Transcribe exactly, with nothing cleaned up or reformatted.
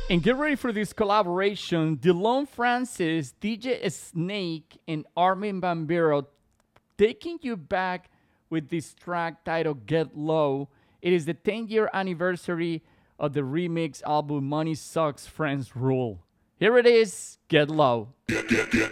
And get ready for this collaboration. Delon Francis, D J Snake, and Armin van Buuren taking you back with this track titled Get Low. It is the ten-year anniversary of the remix album Money Sucks, Friends Rule. Here it is, Get Low.